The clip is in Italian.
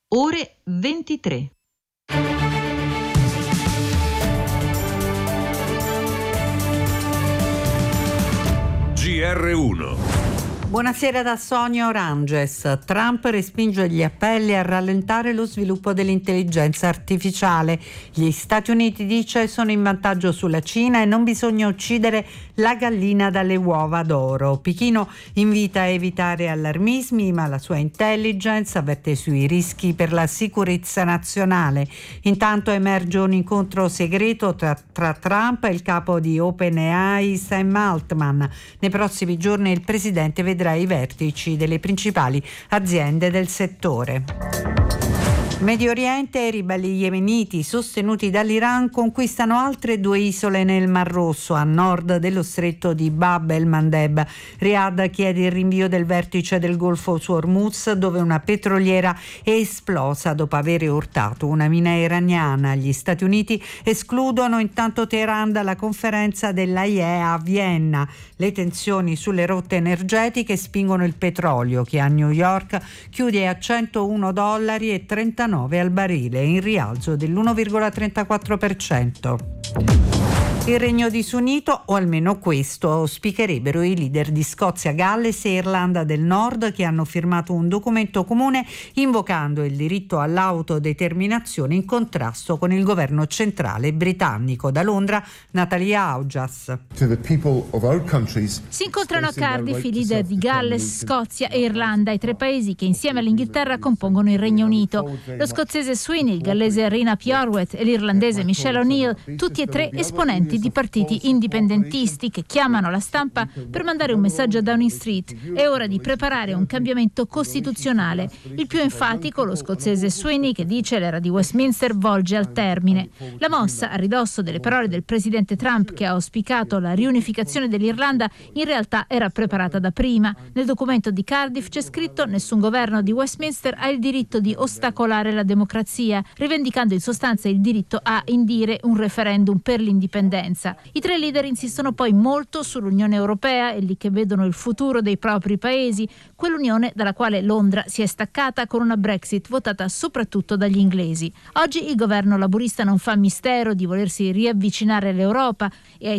ore 23. GR1. Buonasera da Sonia Oranges. Trump respinge gli appelli a rallentare lo sviluppo dell'intelligenza artificiale. Gli Stati Uniti, dice, sono in vantaggio sulla Cina e non bisogna uccidere la gallina dalle uova d'oro. Pechino invita a evitare allarmismi, ma la sua intelligence avverte sui rischi per la sicurezza nazionale. Intanto emerge un incontro segreto tra Trump e il capo di OpenAI, Sam Altman. Nei prossimi giorni il presidente vedrà i vertici delle principali aziende del settore. Medio Oriente, i ribelli yemeniti sostenuti dall'Iran conquistano altre 2 isole nel Mar Rosso a nord dello stretto di Bab el-Mandeb. Riyadh chiede il rinvio del vertice del Golfo su Hormuz, dove una petroliera è esplosa dopo aver urtato una mina iraniana. Gli Stati Uniti escludono intanto Teheran dalla conferenza dell'AIEA a Vienna. Le tensioni sulle rotte energetiche spingono il petrolio, che a New York chiude a $101,39 al barile, in rialzo dell'1,34%. Il Regno disunito, o almeno questo, auspicherebbero i leader di Scozia, Galles e Irlanda del Nord, che hanno firmato un documento comune invocando il diritto all'autodeterminazione in contrasto con il governo centrale britannico. Da Londra, Natalia Augias. Si incontrano a Cardiff i leader di Galles, Scozia e Irlanda, i 3 paesi che insieme all'Inghilterra compongono il Regno Unito. Lo scozzese Sweeney, il gallese Rina Piorwet e l'irlandese Michelle O'Neill, tutti e 3 esponenti di partiti indipendentisti che chiamano la stampa per mandare un messaggio a Downing Street. È ora di preparare un cambiamento costituzionale. Il più enfatico, lo scozzese Sweeney, che dice l'era di Westminster volge al termine. La mossa, a ridosso delle parole del presidente Trump, che ha auspicato la riunificazione dell'Irlanda, in realtà era preparata da prima. Nel documento di Cardiff c'è scritto: nessun governo di Westminster ha il diritto di ostacolare la democrazia, rivendicando in sostanza il diritto a indire un referendum per l'indipendenza. I 3 leader insistono poi molto sull'Unione Europea, e lì che vedono il futuro dei propri paesi, quell'unione dalla quale Londra si è staccata con una Brexit votata soprattutto dagli inglesi. Oggi il governo laburista non fa mistero di volersi riavvicinare all'Europa e ai